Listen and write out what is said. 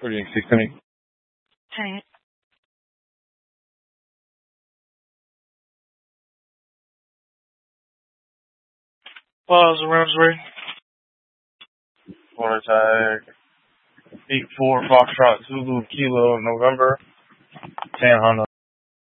Pretty 620. Tank. Plaza Ramsbury. Water tag. 84 Foxtrot Zulu Kilo November. San Honda.